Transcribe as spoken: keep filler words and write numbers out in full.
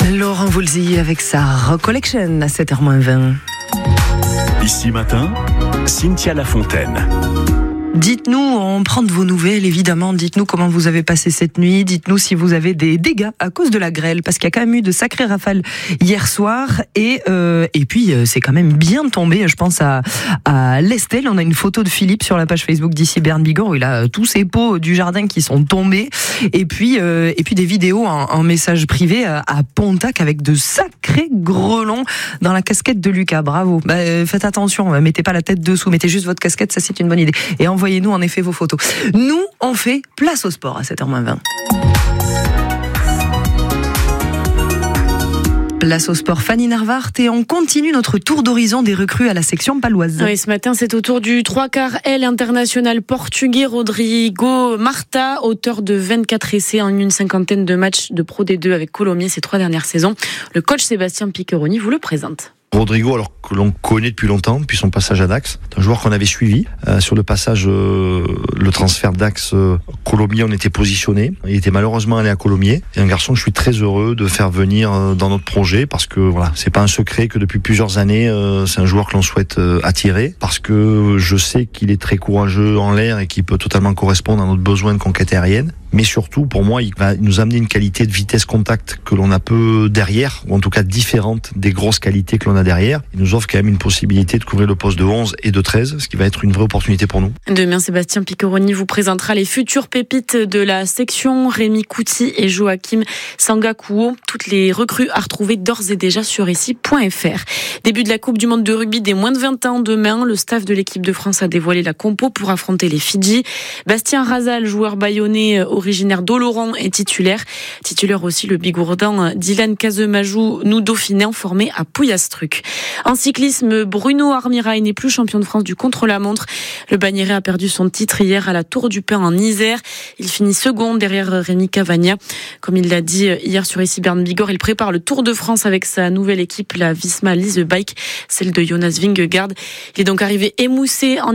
Laurent Voulzy avec sa Rock Collection à sept heures moins vingt. Ici matin, Cynthia Lafontaine. Dites-nous, on prend de vos nouvelles, évidemment. Dites-nous comment vous avez passé cette nuit. Dites-nous si vous avez des dégâts à cause de la grêle, parce qu'il y a quand même eu de sacrées rafales hier soir. Et euh, et puis, euh, c'est quand même bien tombé. Je pense à, à l'Estelle. On a une photo de Philippe sur la page Facebook d'ici Bern Bigorre, où il a tous ses pots du jardin qui sont tombés. Et puis, euh, et puis des vidéos en, en message privé à, à Pontac avec de sacrés grelons dans la casquette de Lucas. Bravo. Bah, euh, faites attention. Mettez pas la tête dessous. Mettez juste votre casquette. Ça, c'est une bonne idée. Et envoyez-nous en effet vos photos. Nous, on fait place au sport à sept heures moins vingt. Place au sport, Fanny Narvart, et on continue notre tour d'horizon des recrues à la section paloise. Oui, ce matin, c'est au tour du trois quarts L international portugais Rodrigo Marta, auteur de vingt-quatre essais en une cinquantaine de matchs de Pro D deux avec Colomiers ces trois dernières saisons. Le coach Sébastien Piccheroni vous le présente. Rodrigo, alors que l'on connaît depuis longtemps, depuis son passage à Dax, c'est un joueur qu'on avait suivi. Euh, sur le passage, euh, le transfert Dax, euh, Colomiers, on était positionné. Il était malheureusement allé à Colomiers. C'est un garçon que je suis très heureux de faire venir euh, dans notre projet, parce que voilà, c'est pas un secret que depuis plusieurs années, euh, c'est un joueur que l'on souhaite euh, attirer, parce que je sais qu'il est très courageux en l'air et qu'il peut totalement correspondre à notre besoin de conquête aérienne. Mais surtout, pour moi, il va nous amener une qualité de vitesse contact que l'on a peu derrière, ou en tout cas différente des grosses qualités que l'on a derrière. Il nous offre quand même une possibilité de couvrir le poste de onze et de treize, ce qui va être une vraie opportunité pour nous. Demain, Sébastien Piccheroni vous présentera les futures pépites de la section, Rémi Couty et Joachim Sangakuo. Toutes les recrues à retrouver d'ores et déjà sur ici point f r. Début de la Coupe du Monde de rugby des moins de vingt ans demain. Le staff de l'équipe de France a dévoilé la compo pour affronter les Fidji. Bastien Razal, joueur bayonnais originaire d'Oloron, est titulaire. Titulaire aussi le bigourdan Dylan Kazemajou, nous dauphinais, formé à Pouillastruc. En cyclisme, Bruno Armirail n'est plus champion de France du contre-la-montre. Le Bagnérais a perdu son titre hier à la Tour du Pin en Isère. Il finit second derrière Rémi Cavagna. Comme il l'a dit hier sur ici Bern Bigorre, il prépare le Tour de France avec sa nouvelle équipe, la Visma Lease Bike, celle de Jonas Vingegaard. Il est donc arrivé émoussé en